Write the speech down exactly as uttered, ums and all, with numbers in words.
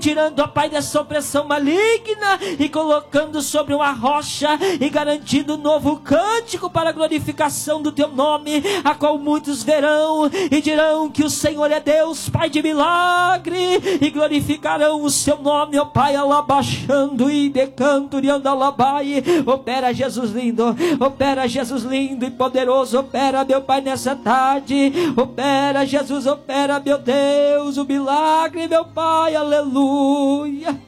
tirando, ó Pai, dessa opressão maligna e colocando sobre uma rocha e garantindo um novo cântico para a glorificação do teu nome, a qual muitos verão e dirão que o Senhor é Deus, Pai de milagre, e glorificarão o seu nome, ó Pai, alabaxando e decanto e andalabai. Opera, Jesus lindo, opera, Jesus lindo e poderoso, opera, meu Pai, nessa tarde, opera, Jesus, opera, meu Deus, o milagre, meu Pai, aleluia.